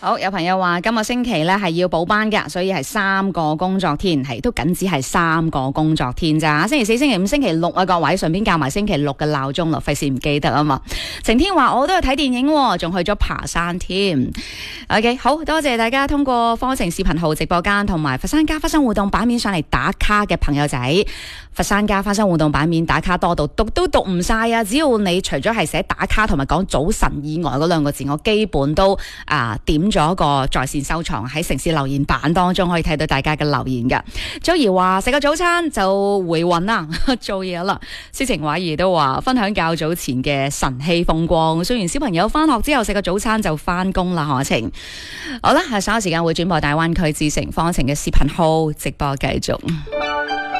好，有朋友話今個星期咧係要補班㗎，所以係3個工作天，係都僅只係3個工作天咋。星期4、星期5、星期6啊，各位順便教埋星期6嘅鬧鐘咯，費事唔記得啊嘛。晴天話我都去睇電影，仲去咗爬山添。OK， 好多謝大家通過科程視頻號直播間同埋佛山家花生互動版面上嚟打卡嘅朋友仔。佛山家花生互動版面打卡多到讀都讀唔晒啊！只要你除咗係寫打卡同埋講早晨以外嗰2個字，我基本都點咗個在線收藏喺城市留言版當中，可以睇到大家嘅留言噶。Joey 話食個早餐就回魂啦，做嘢啦。詩情畫意都話分享較早前嘅晨曦風光，雖然小朋友翻學之後食個早餐就翻工啦，可晴。好啦，稍後時間會轉播大灣區之城方程嘅視頻號直播繼續。